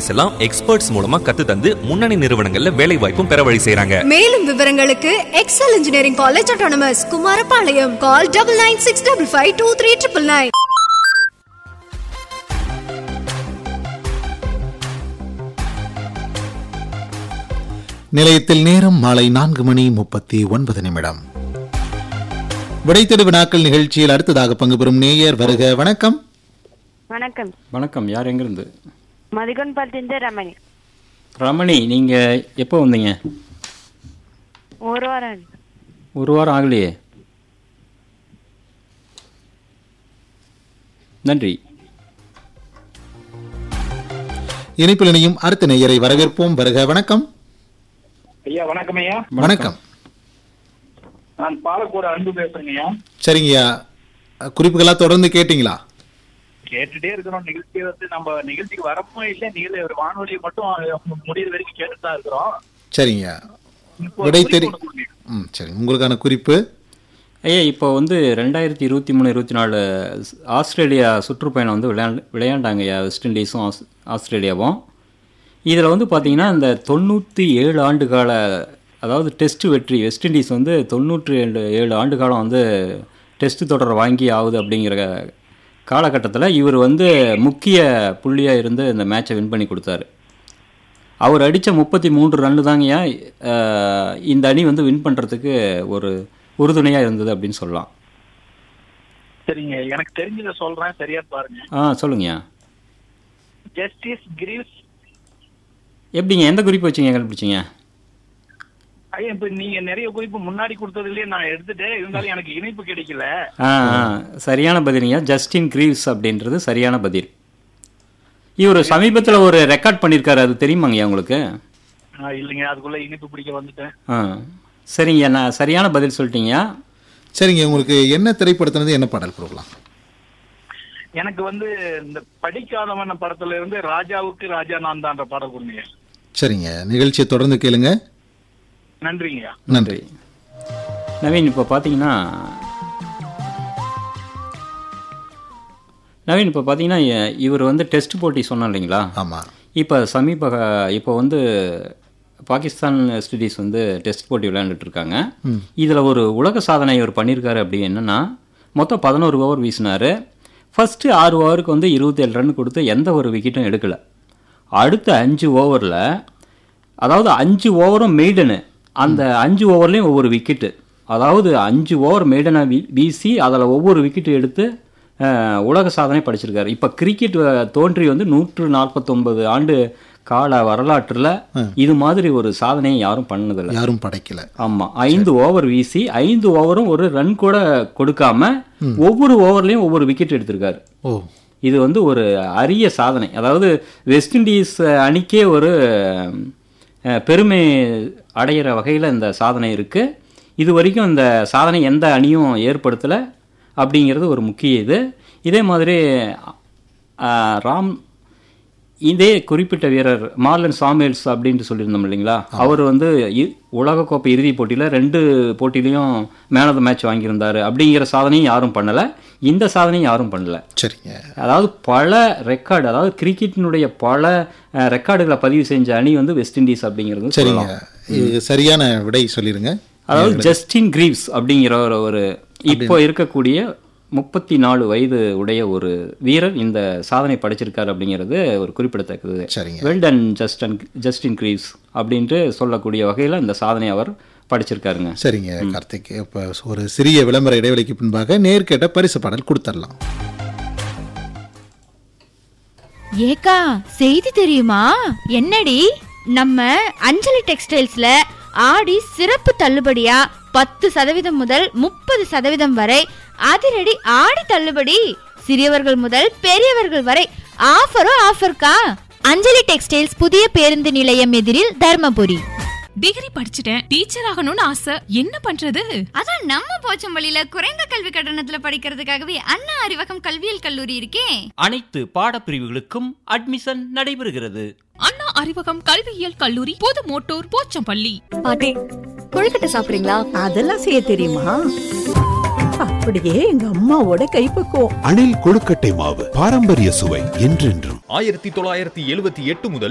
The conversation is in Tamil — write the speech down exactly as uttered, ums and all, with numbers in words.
ஆக்டிவிட்டிஸ் எல்லாம் எக்ஸ்பர்ட்ஸ் மூலமா கத்து தந்து முன்னணி நிறுவனங்கள்ல வேலை வாய்ப்பும் பெற வழி செய்றாங்க. மேலும் விவரங்களுக்கு XL engineering college autonomous Kumarapalayam. Call double nine six double five two three triple nine. நிலையத்தில் நேரம் மாலை நான்கு மணி முப்பத்தி ஒன்பது நிமிடம். விடைத்தெடு வினாக்கள் நிகழ்ச்சியில் அடுத்ததாக பங்கு பெறும் நேயர் வருக. வணக்கம். வணக்கம். வணக்கம். யார் எங்கிருந்து? மதிகொன்பத்திலிருந்து ரமணி. ரமணி, நீங்க எப்போ வந்தீங்க? ஒரு வாரம். ஒரு வாரம் ஆகலையே. நன்றி. இணைப்பில் இணையும் அடுத்த நேயரை வரவேற்போம். வருக. வணக்கம். ஐயா வணக்கம். ஐயா வணக்கம். நான் பாலக்கோடு அன்பு பேசுறேங்க ஐயா. சரிங்கய்யா, குறிப்புகளா தொடர்ந்து கேட்டீங்களா? கேட்டுட்டே இருக்கிறோம். நிகழ்ச்சி வந்து நம்ம நிகழ்ச்சிக்கு வரப்போ இல்ல, நிகழ்ச்சி ஒரு வானொலியை மட்டும் முடிகிற வரைக்கும் கேட்டுட்டு தான் இருக்கிறோம். சரிங்க. விடை தெரி ம் சரி, உங்களுக்கான குறிப்பு. ஐயா, இப்போ வந்து ரெண்டாயிரத்தி இருபத்தி மூணு இருபத்தி நாலு ஆஸ்திரேலியா சுற்றுப்பயணம் வந்து விளையாண்டு விளையாண்டாங்க ஐயா, வெஸ்ட் இண்டீஸும் ஆஸ் ஆஸ்திரேலியாவும். இதில் வந்து பார்த்தீங்கன்னா இந்த தொண்ணூற்றி ஏழு ஆண்டு கால, அதாவது டெஸ்ட் வெற்றி, வெஸ்ட் இண்டீஸ் வந்து தொண்ணூற்றி ஏழு ஏழு ஆண்டு காலம் வந்து டெஸ்ட் தொடர் வாங்கி ஆகுது அப்படிங்கிற காலகட்டத்தில் இவர் வந்து முக்கிய புள்ளியாக இருந்து இந்த மேட்சை வின் பண்ணி கொடுத்தாரு. அவர் அடித்த முப்பத்தி மூன்று ரன்னு தாங்கய்யா இந்த அணி வந்து வின் பண்ணுறதுக்கு ஒரு உறுதுணையாக இருந்தது அப்படின்னு சொல்லலாம். சரிங்க, எனக்கு தெரிஞ்சதை சொல்கிறேன், சரியா பாருங்க. ஆ சொல்லுங்கய்யா. ஜஸ்டிஸ் கிரீவ்ஸ். எப்படிங்க, எந்த குறிப்பு வச்சிங்க கண்டுபிடிச்சிங்க? ஐயா, இப்போ நீங்க நிறைய குறிப்பு முன்னாடி கொடுத்ததுலயே நான் எடுத்துட்டேன், இருந்தாலும் எனக்கு இணைப்பு கிடைக்கல. ஆ சரியான பதிலுங்க, ஜஸ்டின் கிரீவ்ஸ் அப்படின்றது சரியான பதில். இவர் சமீபத்தில் ஒரு ரெக்கார்ட் பண்ணியிருக்காரு, அது தெரியுமாங்கய்யா உங்களுக்கு? இல்லைங்க, அதுக்குள்ள இணைப்பு பிடிக்க வந்துட்டேன். ஆ சரிங்க, நான் சரியான பதில் சொல்லிட்டீங்க. சரிங்க, உங்களுக்கு என்ன திரைப்படத்திலிருந்து என்ன பாடல் கொடுக்கலாம்? எனக்கு வந்து இந்த படிக்காதவன படத்துல இருந்து ராஜாவுக்கு ராஜா நான் தான் பாடல் கொடுங்க. சரிங்க, நிகழ்ச்சியை தொடர்ந்து கேளுங்க. நன்றிங்க. நன்றி. நவீன், இப்போ பார்த்தீங்கன்னா நவீன் இப்போ பார்த்தீங்கன்னா இவர் வந்து டெஸ்ட் போட்டி சொன்னோம் இல்லைங்களா? ஆமாம். இப்போ சமீப இப்போ வந்து பாகிஸ்தான் வெஸ்ட் இண்டீஸ் வந்து டெஸ்ட் போட்டி விளையாண்டுட்டு இருக்காங்க. இதில் ஒரு உலக சாதனை இவர் பண்ணியிருக்காரு. அப்படி என்னன்னா, மொத்தம் பதினோரு ஓவர் வீசினார். ஃபஸ்ட்டு ஆறு ஓவருக்கு வந்து இருபத்தேழு ரன் கொடுத்து எந்த ஒரு விக்கெட்டும் எடுக்கலை. அடுத்த அஞ்சு ஓவரில், அதாவது அஞ்சு ஓவரும் மெய்டனு, அந்த அஞ்சு ஓவர்லேயும் ஒவ்வொரு விக்கெட்டு, அதாவது அஞ்சு ஓவர் மெய்டனை வீ வீசி அதில் ஒவ்வொரு விக்கெட்டு எடுத்து உலக சாதனை படிச்சிருக்காரு. இப்போ கிரிக்கெட் தோன்றி வந்து நூற்று நாற்பத்தொன்பது ஆண்டு கால வரலாற்றில் இது மாதிரி ஒரு சாதனையை யாரும் பண்ணதில்லை, யாரும் படைக்கல. ஆமாம், ஐந்து ஓவர் வீசி ஐந்து ஓவரும் ஒரு ரன் கூட கொடுக்காம ஒவ்வொரு ஓவர்லேயும் ஒவ்வொரு விக்கெட் எடுத்திருக்காரு. ஓ, இது வந்து ஒரு அரிய சாதனை. அதாவது வெஸ்ட் இண்டீஸ் அணிக்கே ஒரு பெருமை அடைகிற வகையில் இந்த சாதனை இருக்குது. இது வரைக்கும் இந்த சாதனை எந்த அணியும் ஏற்படுத்தலை அப்படிங்கிறது ஒரு முக்கிய இது. இதே மாதிரி ராம் இதே குறிப்பிட்ட வீரர் மார்லன் சாமுவேல்ஸ் அப்படின்ட்டு சொல்லியிருந்தோம் இல்லைங்களா, அவர் வந்து உலகக்கோப்பை இறுதிப் போட்டியில் ரெண்டு போட்டியிலையும் மேன் ஆஃப் த மேட்ச் வாங்கியிருந்தார். அப்படிங்கிற சாதனையும் யாரும் பண்ணலை, இந்த சாதனையும் யாரும் பண்ணலை. சரிங்க, அதாவது பல ரெக்கார்டு, அதாவது கிரிக்கெட்டினுடைய பல ரெக்கார்டுகளை பதிவு செஞ்ச அணி வந்து வெஸ்ட் இண்டீஸ் அப்படிங்கிறது. சரிங்க, சரியான விடை சொல்லிடுங்க. அதாவது ஜஸ்டின் கிரீவ்ஸ் அப்படிங்கிற ஒரு இப்போ இருக்கக்கூடிய முப்பத்தி நாலு வயது உடைய ஒரு வீரர் இந்த சாதனை படைச்சிருக்காரு அப்படிங்கிறது ஒரு குறிப்பிடத்தக்கது. சரிங்க, வெல் டன் ஜஸ்டன் ஜஸ்டின் கிரீவ்ஸ் அப்படின்ட்டு சொல்லக்கூடிய வகையில் இந்த சாதனை அவர் படிச்சிருக்காருங்க. சரிங்க கார்த்திக், இப்போ ஒரு சிறிய விளம்பர இடைவெளிக்கு பின்பாக நேர்கேட்ட பரிசு பாடல் கொடுத்துடலாம். ஏக்கா, செய்தி தெரியுமா? என்னடி? நம்ம அஞ்சலி டெக்ஸ்டைல்ஸ்ல ஆடி சிறப்பு தள்ளுபடியா பத்து சதவீதம் முதல் முப்பது சதவீதம் வரை அதிரடி ஆடி தள்ளுபடி. சிறியவர்கள் முதல் பெரியவர்கள் வரை ஆஃபரோ ஆஃபர்க்கா. அஞ்சலி டெக்ஸ்டைல்ஸ், புதிய பேருந்து நிலையம் எதிரில், தர்மபுரி. டிகிரி படிச்சுட்டேன், டீச்சர் ஆகணும்னு ஆசை, என்ன பண்றது? அதான் நம்ம போச்சம்பள்ளியில குறைந்த கல்வி கட்டணத்துல படிக்கிறதுக்காகவே அண்ணா அறிவகம் கல்வியியல் கல்லூரி இருக்கே. அனைத்து பாடப்பிரிவுகளுக்கும் அட்மிஷன் நடைபெறுகிறது. அண்ணா அறிவகம் கல்வியியல் கல்லூரி, புது மோட்டூர், போச்சம்பள்ளி. பாட்டி, கொழுக்கட்டை சாப்பிடுறீங்களா? அதெல்லாம் செய்ய தெரியுமா? அப்படியே எங்க அம்மாவோட கைப்பக்குவம். அணில் கொழுக்கட்டை மாவு, பாரம்பரிய சுவை என்றென்றும். ஆயிரத்தி தொள்ளாயிரத்தி எழுபத்தி எட்டு முதல்